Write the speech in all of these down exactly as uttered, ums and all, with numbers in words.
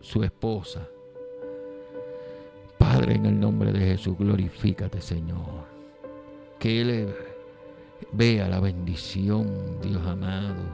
su esposa. Padre, en el nombre de Jesús, glorifícate, Señor. Que Él vea la bendición, Dios amado.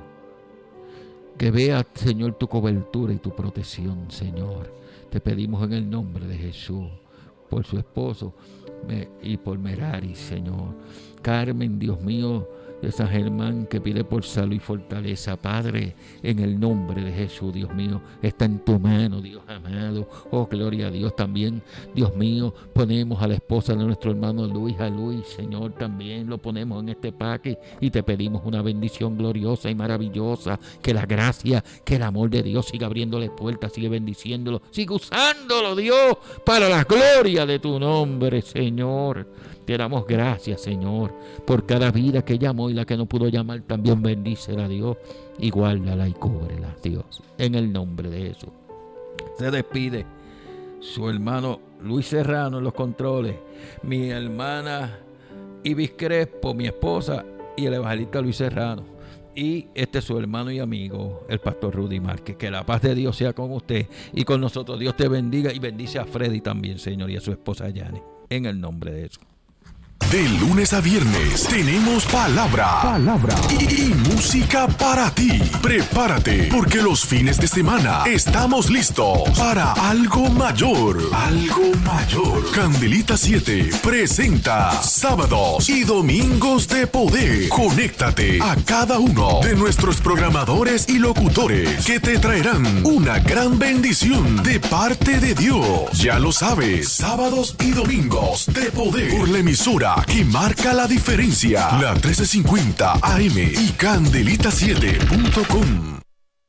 Que vea, Señor, tu cobertura y tu protección, Señor. Te pedimos en el nombre de Jesús, por su esposo y por Merari, Señor. Carmen, Dios mío, de San Germán, que pide por salud y fortaleza. Padre, en el nombre de Jesús, Dios mío, está en tu mano, Dios amado. Oh, gloria a Dios. También, Dios mío, ponemos a la esposa de nuestro hermano Luis, a Luis, Señor, también lo ponemos en este paquete y te pedimos una bendición gloriosa y maravillosa. Que la gracia, que el amor de Dios siga abriéndole puertas, sigue bendiciéndolo, sigue usándolo, Dios, para la gloria de tu nombre, Señor. Te damos gracias, Señor, por cada vida que llamó y la que no pudo llamar. También bendícela, Dios, y guárdala y cúbrela, Dios, en el nombre de Jesús. Se despide su hermano Luis Serrano en los controles, mi hermana Ibis Crespo, mi esposa, y el evangelista Luis Serrano. Y este es su hermano y amigo, el pastor Rudy Márquez. Que la paz de Dios sea con usted y con nosotros. Dios te bendiga y bendice a Freddy también, Señor, y a su esposa Yane, en el nombre de Jesús. De lunes a viernes tenemos palabra, palabra y, y música para ti. Prepárate, porque los fines de semana estamos listos para algo mayor. Algo mayor. Candelita siete presenta sábados y domingos de poder. Conéctate a cada uno de nuestros programadores y locutores que te traerán una gran bendición de parte de Dios. Ya lo sabes, sábados y domingos de poder por la emisora que marca la diferencia, la trece cincuenta A M y candelita siete punto com.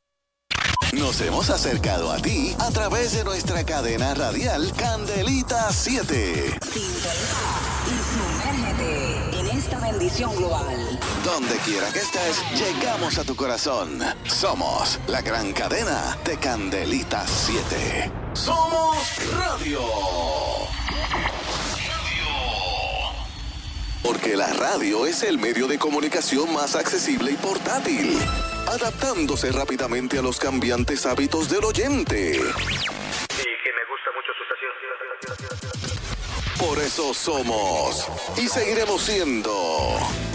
Nos hemos acercado a ti a través de nuestra cadena radial Candelita siete. Sintoniza y sumérgete en esta bendición global. Donde quiera que estés, llegamos a tu corazón. Somos la gran cadena de Candelita siete. Somos radio. Porque la radio es el medio de comunicación más accesible y portátil, adaptándose rápidamente a los cambiantes hábitos del oyente. Y que me gusta mucho su estación. Por eso somos y seguiremos siendo